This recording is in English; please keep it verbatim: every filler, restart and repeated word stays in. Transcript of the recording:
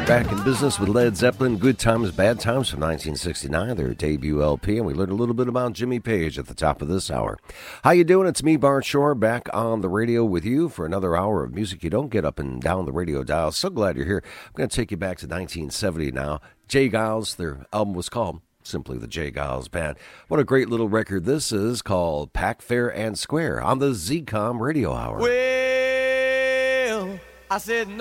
Back in business with Led Zeppelin, Good Times, Bad Times from nineteen sixty-nine, their debut L P, and we learned a little bit about Jimmy Page at the top of this hour. How you doing? It's me, Bart Shore, back on the radio with you for another hour of music you don't get up and down the radio dial. So glad you're here. I'm going to take you back to nineteen seventy now. J. Geils, their album was called simply the J. Geils Band. What a great little record this is, called Pack, Fair, and Square on the Z COM Radio Hour. Well, I said no.